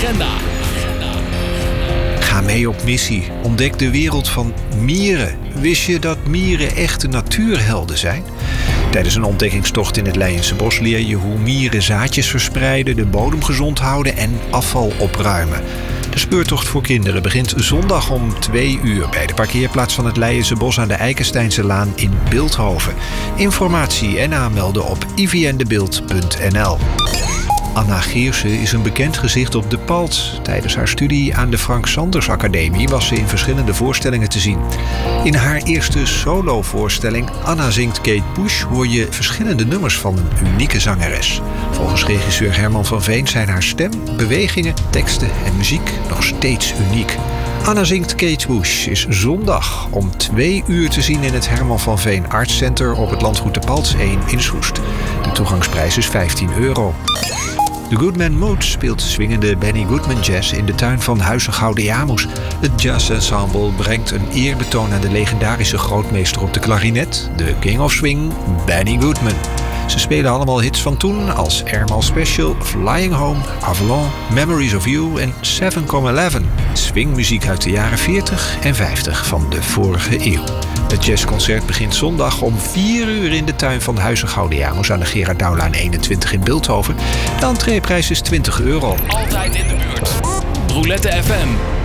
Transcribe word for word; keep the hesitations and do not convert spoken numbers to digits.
agenda. Ga mee op missie. Ontdek de wereld van mieren. Wist je dat mieren echte natuurhelden zijn? Tijdens een ontdekkingstocht in het Leijense Bos leer je hoe mieren zaadjes verspreiden, de bodem gezond houden en afval opruimen. De speurtocht voor kinderen begint zondag om twee uur bij de parkeerplaats van het Leijense Bos aan de Eikensteinselaan in Bilthoven. Informatie en aanmelden op i v n de beeld punt n l. Anna Geersen is een bekend gezicht op de Palt. Tijdens haar studie aan de Frank Sanders Academie was ze in verschillende voorstellingen te zien. In haar eerste solovoorstelling Anna zingt Kate Bush hoor je verschillende nummers van een unieke zangeres. Volgens regisseur Herman van Veen zijn haar stem, bewegingen, teksten en muziek nog steeds uniek. Anna zingt Kate Bush is zondag om twee uur te zien in het Herman van Veen Arts Center op het landgoed de Palts één in Soest. De toegangsprijs is vijftien euro. The Goodman Mood speelt swingende Benny Goodman jazz in de tuin van Huizen Gaudeamus. Het jazzensemble brengt een eerbetoon aan de legendarische grootmeester op de klarinet, de King of Swing, Benny Goodman. Ze spelen allemaal hits van toen als Airmail Special, Flying Home, Avalon, Memories of You en seven eleven. Swingmuziek uit de jaren veertig en vijftig van de vorige eeuw. Het jazzconcert begint zondag om vier uur in de tuin van Huizen Gaudeamus aan de Gerard Douwlaan eenentwintig in Bilthoven. De entreeprijs is twintig euro. Altijd in de buurt. Roulette F M.